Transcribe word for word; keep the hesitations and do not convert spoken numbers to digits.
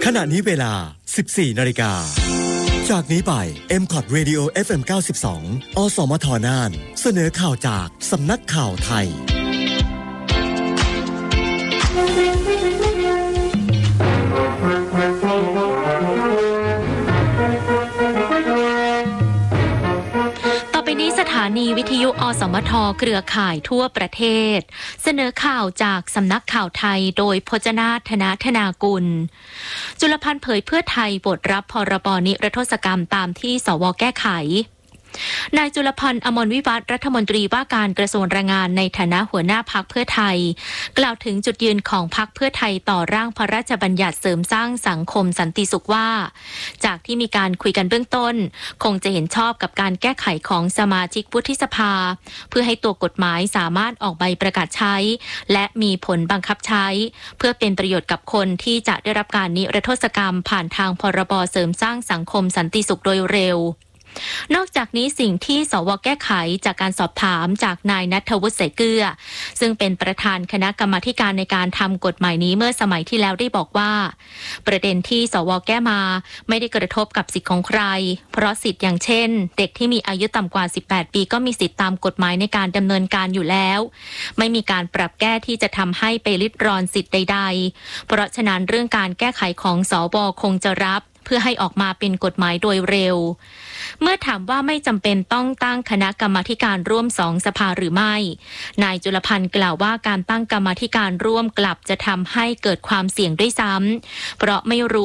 ขณะนี้เวลา สิบสี่นาฬิกา จากนี้ไป เอ็ม คอท Radio เอฟ เอ็ม เก้าสิบสอง อสมทน่าน เสนอข่าวจากสำนักข่าวไทยสถานีวิทยุอสมทเครือข่ายทั่วประเทศเสนอข่าวจากสำนักข่าวไทยโดยพจนาถ ธนธนากุลจุลพันธ์เผยเพื่อไทยบทรับพรบนิรโทษกรรมตามที่สวแก้ไขนายจุลพันธ์อมรวิวัฒน์รัฐมนตรีว่าการกระทรวงแรงงานในฐานะหัวหน้าพรรคเพื่อไทยกล่าวถึงจุดยืนของพรรคเพื่อไทยต่อร่างพระราชบัญญัติเสริมสร้างสังคมสันติสุขว่าจากที่มีการคุยกันเบื้องต้นคงจะเห็นชอบกับการแก้ไขของสมาชิกวุฒิสภาเพื่อให้ตัวกฎหมายสามารถออกใบประกาศใช้และมีผลบังคับใช้เพื่อเป็นประโยชน์กับคนที่จะได้รับการนิรโทษกรรมผ่านทางพรบเสริมสร้างสังคมสันติสุขโดยเร็วนอกจากนี้สิ่งที่สวแก้ไขจากการสอบถามจากนายณัฐวุฒิ สายเกลือซึ่งเป็นประธานคณะกรรมาธิการในการทำกฎหมายนี้เมื่อสมัยที่แล้วได้บอกว่าประเด็นที่สวแก้มาไม่ได้กระทบกับสิทธิของใครเพราะสิทธิอย่างเช่นเด็กที่มีอายุต่ำกว่าสิบแปดปีก็มีสิทธิตามกฎหมายในการดำเนินการอยู่แล้วไม่มีการปรับแก้ที่จะทำให้ไปลิดรอนสิทธิใดๆเพราะฉะนั้นเรื่องการแก้ไขของสวคงจะรับเพื่อให้ออกมาเป็นกฎหมายโดยเร็วเมื่อถามว่าไม่จำเป็นต้องตั้งคณะกรรมาธิการร่วมสองสภาหรือไม่นายจุลพันธ์กล่าวว่าการตั้งกรรมาธิการร่วมกลับจะทำให้เกิดความเสี่ยงด้วยซ้ำเพราะไม่รู้